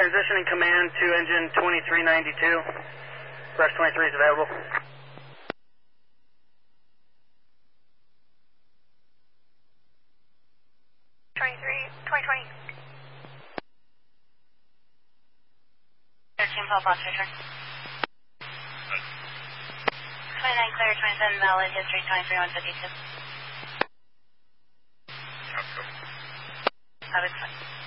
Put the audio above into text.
transitioning command to engine 2392. Brush 23 is available. 2020. 13 Paul Fox, return. 29 clear, 27 valid, history 23 152. Have it fun.